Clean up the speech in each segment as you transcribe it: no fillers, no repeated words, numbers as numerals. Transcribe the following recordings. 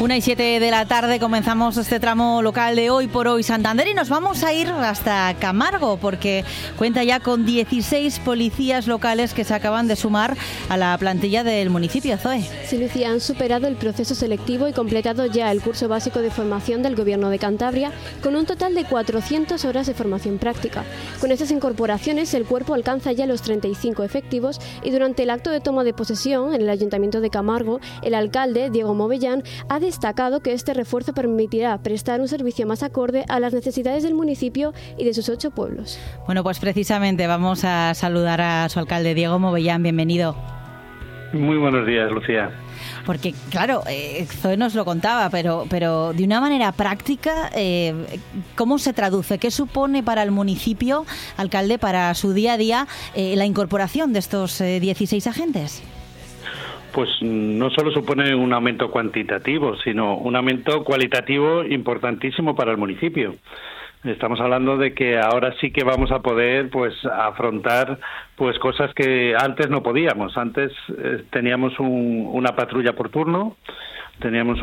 1:07 de la tarde comenzamos este tramo local de Hoy por Hoy Santander y nos vamos a ir hasta Camargo porque cuenta ya con 16 policías locales que se acaban de sumar a la plantilla del municipio. Zoe. Sí, Lucía, han superado el proceso selectivo y completado ya el curso básico de formación del Gobierno de Cantabria con un total de 400 horas de formación práctica. Con estas incorporaciones el cuerpo alcanza ya los 35 efectivos y durante el acto de toma de posesión en el Ayuntamiento de Camargo, el alcalde, Diego Movellán, ha destacado que este refuerzo permitirá prestar un servicio más acorde a las necesidades del municipio y de sus 8 pueblos. Bueno, pues precisamente vamos a saludar a su alcalde, Diego Movellán. Bienvenido. Muy buenos días, Lucía. Porque, claro, Zoe nos lo contaba, pero de una manera práctica, ¿cómo se traduce? ¿Qué supone para el municipio, alcalde, para su día a día, la incorporación de estos 16 agentes? Pues no solo supone un aumento cuantitativo, sino un aumento cualitativo importantísimo para el municipio. Estamos hablando de que ahora sí que vamos a poder afrontar cosas que antes no podíamos. Antes teníamos una patrulla por turno, teníamos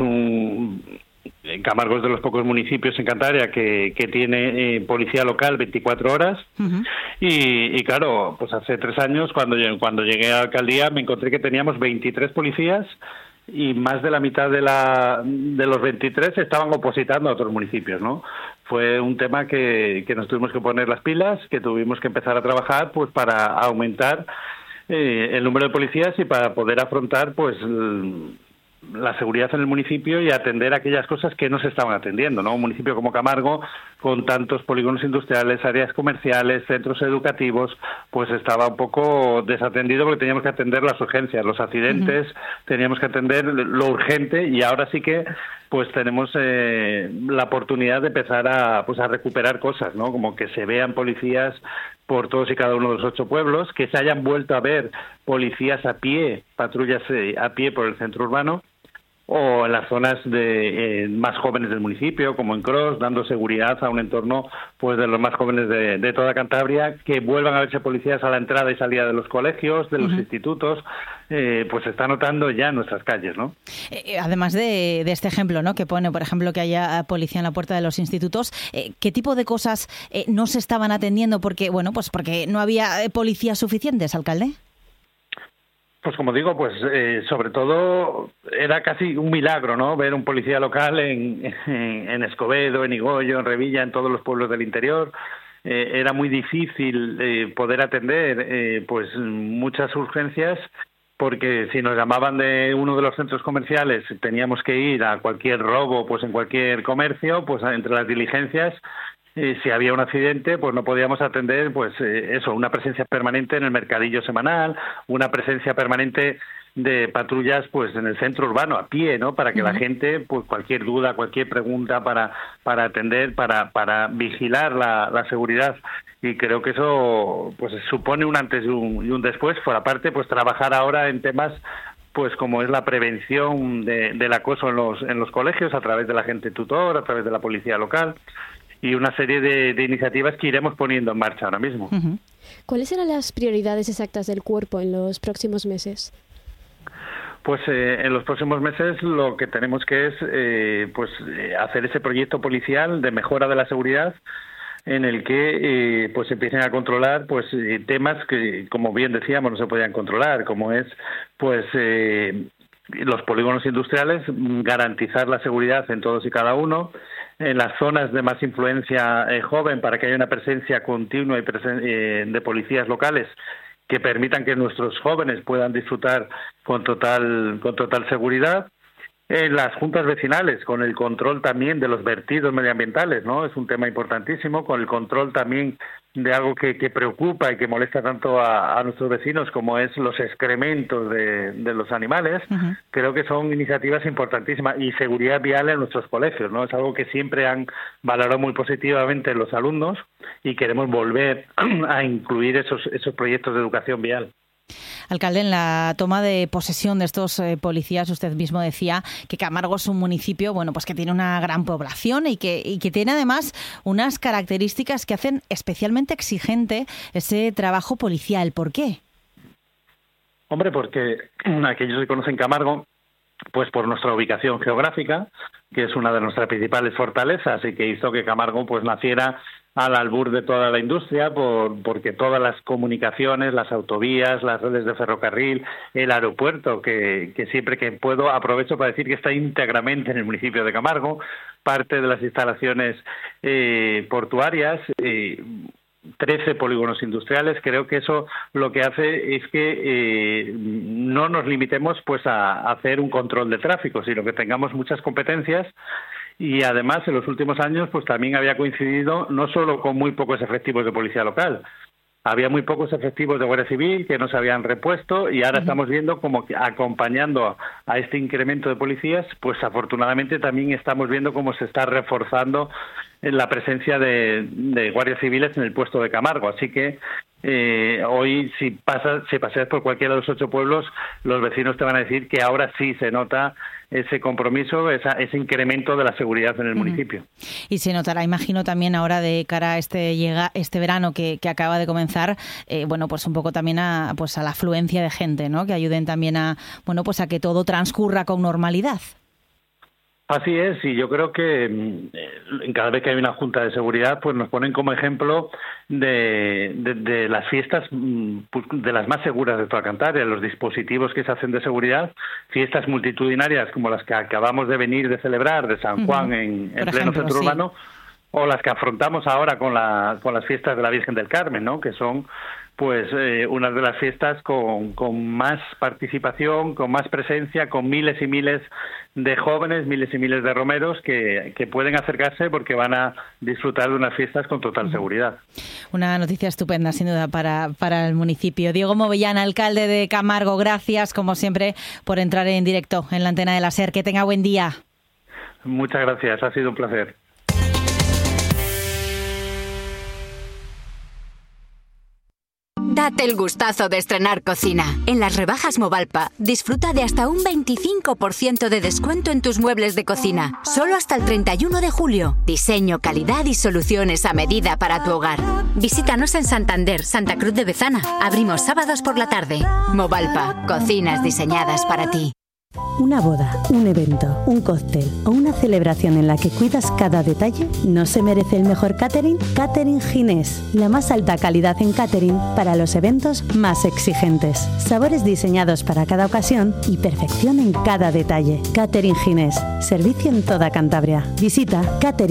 Camargo es de los pocos municipios en Cantabria que tiene policía local 24 horas. Uh-huh. Y claro, pues hace 3 años cuando llegué a la alcaldía me encontré que teníamos 23 policías y más de la mitad de los 23 estaban opositando a otros municipios, ¿no? Fue un tema que nos tuvimos que poner las pilas, que tuvimos que empezar a trabajar para aumentar el número de policías y para poder afrontar la seguridad en el municipio y atender aquellas cosas que no se estaban atendiendo, ¿no? Un municipio como Camargo, con tantos polígonos industriales, áreas comerciales, centros educativos, pues estaba un poco desatendido porque teníamos que atender las urgencias, los accidentes, teníamos que atender lo urgente y ahora sí que tenemos la oportunidad de empezar a recuperar cosas, ¿no? Como que se vean policías por todos y cada uno de los 8 pueblos, que se hayan vuelto a ver policías a pie, patrullas a pie por el centro urbano, o en las zonas más jóvenes del municipio, como en Cros, dando seguridad a un entorno de los más jóvenes de toda Cantabria, que vuelvan a verse policías a la entrada y salida de los colegios, de los institutos, se está notando ya en nuestras calles, ¿no? Además de este ejemplo, ¿no?, que pone, por ejemplo, que haya policía en la puerta de los institutos, ¿qué tipo de cosas no se estaban atendiendo porque no había policías suficientes, alcalde? Pues como digo, sobre todo era casi un milagro, ¿no? Ver un policía local en Escobedo, en Igoyo, en Revilla, en todos los pueblos del interior. Era muy difícil poder atender muchas urgencias, porque si nos llamaban de uno de los centros comerciales teníamos que ir a cualquier robo, en cualquier comercio, entre las diligencias. Si había un accidente, no podíamos atender, una presencia permanente en el mercadillo semanal, una presencia permanente de patrullas, en el centro urbano, a pie, ¿no? Para que la gente, cualquier duda, cualquier pregunta para atender, para vigilar la seguridad. Y creo que eso, supone un antes y un después. Por aparte, trabajar ahora en temas como es la prevención del acoso en los colegios, a través de la agente tutor, a través de la policía local, y una serie de iniciativas que iremos poniendo en marcha ahora mismo. Uh-huh. ¿Cuáles serán las prioridades exactas del cuerpo en los próximos meses? En los próximos meses lo que tenemos que es hacer ese proyecto policial de mejora de la seguridad, en el que empiecen a controlar temas que, como bien decíamos, no se podían controlar, como es los polígonos industriales, garantizar la seguridad en todos y cada uno, en las zonas de más influencia joven, para que haya una presencia continua y de policías locales que permitan que nuestros jóvenes puedan disfrutar con total seguridad. En las juntas vecinales, con el control también de los vertidos medioambientales, ¿no? Es un tema importantísimo, con el control también de algo que preocupa y que molesta tanto a nuestros vecinos, como es los excrementos de los animales. Uh-huh. Creo que son iniciativas importantísimas. Y seguridad vial en nuestros colegios, ¿no? Es algo que siempre han valorado muy positivamente los alumnos y queremos volver a incluir esos proyectos de educación vial. Alcalde, en la toma de posesión de estos policías, usted mismo decía que Camargo es un municipio que tiene una gran población y que tiene además unas características que hacen especialmente exigente ese trabajo policial. ¿Por qué? Hombre, porque aquellos que conocen Camargo pues por nuestra ubicación geográfica, que es una de nuestras principales fortalezas y que hizo que Camargo pues naciera al albur de toda la industria, porque todas las comunicaciones, las autovías, las redes de ferrocarril, el aeropuerto, que siempre que puedo aprovecho para decir que está íntegramente en el municipio de Camargo, parte de las instalaciones portuarias, 13 polígonos industriales. Creo que eso lo que hace es que no nos limitemos pues a hacer un control de tráfico, sino que tengamos muchas competencias. Y además, en los últimos años, pues también había coincidido no solo con muy pocos efectivos de policía local, había muy pocos efectivos de Guardia Civil que no se habían repuesto, y ahora estamos viendo como que acompañando a este incremento de policías, pues afortunadamente también estamos viendo cómo se está reforzando la presencia de guardias civiles en el puesto de Camargo. Así que hoy si paseas por cualquiera de los 8 pueblos, los vecinos te van a decir que ahora sí se nota ese compromiso, ese incremento de la seguridad en el municipio. Y se notará, imagino, también ahora de cara a este verano que acaba de comenzar, bueno, pues un poco también a la afluencia de gente, ¿no? Que ayuden también a que todo transcurra con normalidad. Así es, y yo creo que cada vez que hay una junta de seguridad, pues nos ponen como ejemplo de las fiestas de las más seguras de toda Cantabria, los dispositivos que se hacen de seguridad, fiestas multitudinarias como las que acabamos de venir de celebrar de San Juan en pleno centro urbano, o las que afrontamos ahora con las fiestas de la Virgen del Carmen, ¿no? Que son pues una de las fiestas con más participación, con más presencia, con miles y miles de jóvenes, miles y miles de romeros que pueden acercarse porque van a disfrutar de unas fiestas con total seguridad. Una noticia estupenda, sin duda, para el municipio. Diego Movellán, alcalde de Camargo, gracias, como siempre, por entrar en directo en la antena de la SER. Que tenga buen día. Muchas gracias, ha sido un placer. Date el gustazo de estrenar cocina. En las rebajas Movalpa, disfruta de hasta un 25% de descuento en tus muebles de cocina. Solo hasta el 31 de julio. Diseño, calidad y soluciones a medida para tu hogar. Visítanos en Santander, Santa Cruz de Bezana. Abrimos sábados por la tarde. Movalpa, cocinas diseñadas para ti. Una boda, un evento, un cóctel o una celebración en la que cuidas cada detalle, ¿no se merece el mejor catering? Catering Ginés, la más alta calidad en catering para los eventos más exigentes. Sabores diseñados para cada ocasión y perfección en cada detalle. Catering Ginés, servicio en toda Cantabria. Visita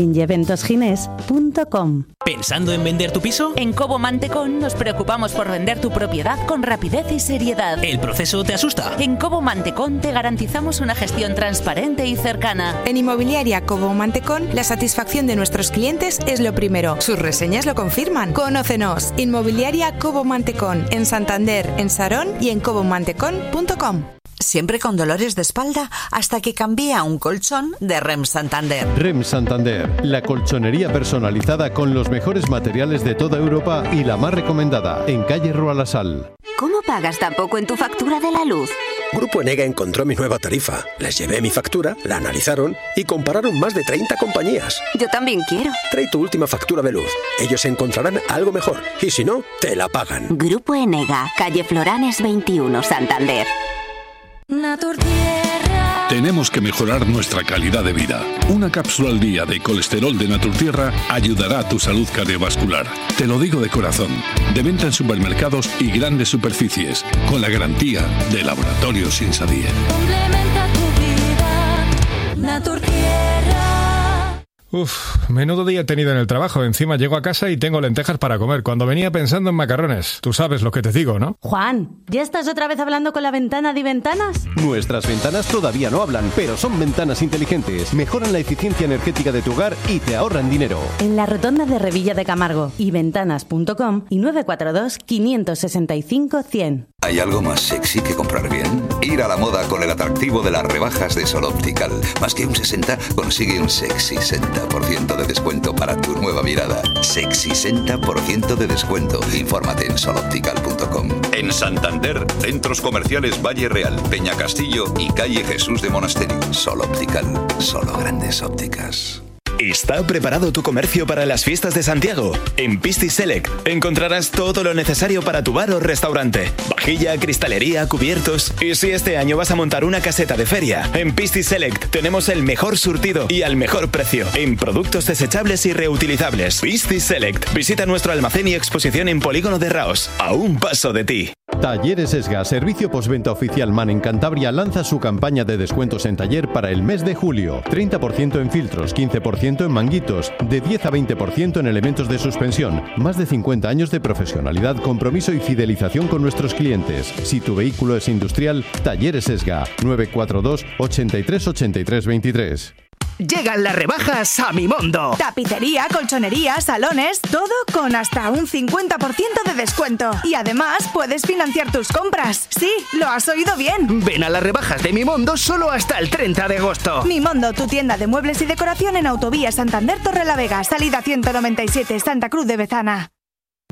cateringyeventosginés.com. ¿Pensando en vender tu piso? En Cobo Mantecón nos preocupamos por vender tu propiedad con rapidez y seriedad. ¿El proceso te asusta? En Cobo Mantecón te garantizamos una gestión transparente y cercana. En Inmobiliaria Cobo Mantecón, la satisfacción de nuestros clientes es lo primero. Sus reseñas lo confirman. Conócenos. Inmobiliaria Cobo Mantecón, en Santander, en Sarón y en cobomantecón.com. Siempre con dolores de espalda hasta que cambié a un colchón de REM Santander. REM Santander, la colchonería personalizada con los mejores materiales de toda Europa y la más recomendada, en calle Rua La Sal. ¿Cómo pagas tan poco en tu factura de la luz? Grupo Enega encontró mi nueva tarifa. Les llevé mi factura, la analizaron y compararon más de 30 compañías. Yo también quiero. Trae tu última factura de luz. Ellos encontrarán algo mejor y si no, te la pagan. Grupo Enega, calle Floranes 21, Santander. Naturtierra. Tenemos que mejorar nuestra calidad de vida. Una cápsula al día de colesterol de Naturtierra ayudará a tu salud cardiovascular. Te lo digo de corazón. De venta en supermercados y grandes superficies, con la garantía de Laboratorios Insadir. Complementa tu vida, Naturtierra. Menudo día he tenido en el trabajo. Encima llego a casa y tengo lentejas para comer, cuando venía pensando en macarrones. Tú sabes lo que te digo, ¿no? Juan, ¿ya estás otra vez hablando con la ventana de Ventanas? Nuestras ventanas todavía no hablan, pero son ventanas inteligentes. Mejoran la eficiencia energética de tu hogar y te ahorran dinero. En la rotonda de Revilla de Camargo y ventanas.com y 942 565 100. ¿Hay algo más sexy que comprar bien? Ir a la moda con el atractivo de las rebajas de Sol Optical. Más que un 60, consigue un sexy 60% de descuento para tu nueva mirada. Sexy 60% de descuento. Infórmate en soloptical.com. En Santander, centros comerciales Valle Real, Peña Castillo y calle Jesús de Monasterio. Sol Optical, solo grandes ópticas. ¿Está preparado tu comercio para las fiestas de Santiago? En Pistis Select encontrarás todo lo necesario para tu bar o restaurante. Vajilla, cristalería, cubiertos. Y si este año vas a montar una caseta de feria, en Pistis Select tenemos el mejor surtido y al mejor precio en productos desechables y reutilizables. Pistis Select. Visita nuestro almacén y exposición en Polígono de Raos, a un paso de ti. Talleres Esga, servicio postventa oficial MAN en Cantabria, lanza su campaña de descuentos en taller para el mes de julio. 30% en filtros, 15% en manguitos, de 10 a 20% en elementos de suspensión. Más de 50 años de profesionalidad, compromiso y fidelización con nuestros clientes. Si tu vehículo es industrial, Talleres Esga, 942 83 83 23. Llegan las rebajas a Mimondo. Tapicería, colchonería, salones, todo con hasta un 50% de descuento. Y además puedes financiar tus compras. Sí, lo has oído bien. Ven a las rebajas de Mimondo solo hasta el 30 de agosto. Mimondo, tu tienda de muebles y decoración en Autovía Santander Torrelavega, salida 197, Santa Cruz de Bezana.